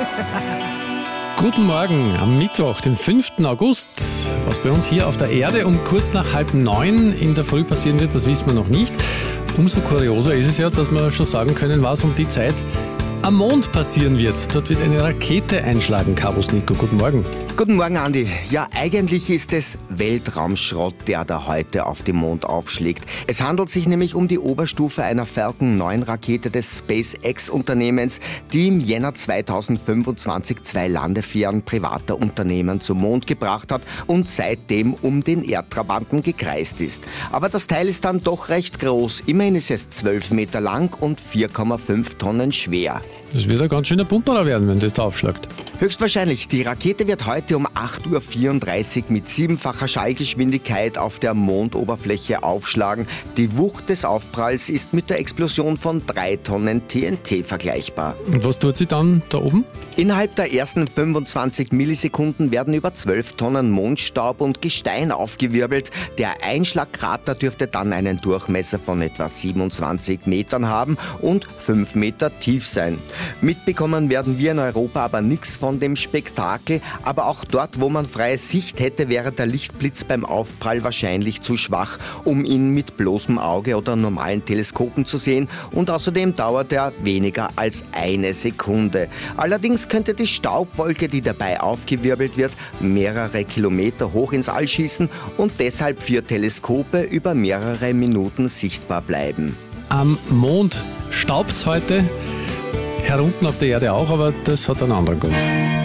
Guten Morgen am Mittwoch, den 5. August. Was bei uns hier auf der Erde um kurz nach 8:30 in der Früh passieren wird, das wissen wir noch nicht. Umso kurioser ist es ja, dass wir schon sagen können, was um die Zeit am Mond passieren wird. Dort wird eine Rakete einschlagen. Carlos Nico, guten Morgen. Guten Morgen, Andi. Ja, eigentlich ist es Weltraumschrott, der da heute auf dem Mond aufschlägt. Es handelt sich nämlich um die Oberstufe einer Falcon 9 Rakete des SpaceX-Unternehmens, die im Jänner 2025 2 Landefähren privater Unternehmen zum Mond gebracht hat und seitdem um den Erdtrabanten gekreist ist. Aber das Teil ist dann doch recht groß. Immerhin ist es 12 Meter lang und 4,5 Tonnen schwer. Das wird ein ganz schöner Pumperer werden, wenn das da aufschlägt. Höchstwahrscheinlich. Die Rakete wird heute um 8:34 Uhr mit 7-facher Schallgeschwindigkeit auf der Mondoberfläche aufschlagen. Die Wucht des Aufpralls ist mit der Explosion von 3 Tonnen TNT vergleichbar. Und was tut sie dann da oben? Innerhalb der ersten 25 Millisekunden werden über 12 Tonnen Mondstaub und Gestein aufgewirbelt. Der Einschlagkrater dürfte dann einen Durchmesser von etwa 27 Metern haben und 5 Meter tief sein. Mitbekommen werden wir in Europa aber nichts von dem Spektakel, aber auch dort, wo man freie Sicht hätte, wäre der Lichtblitz beim Aufprall wahrscheinlich zu schwach, um ihn mit bloßem Auge oder normalen Teleskopen zu sehen, und außerdem dauert er weniger als 1 Sekunde. Allerdings könnte die Staubwolke, die dabei aufgewirbelt wird, mehrere Kilometer hoch ins All schießen und deshalb für Teleskope über mehrere Minuten sichtbar bleiben. Am Mond staubt's heute. Herunten auf der Erde auch, aber das hat einen anderen Grund.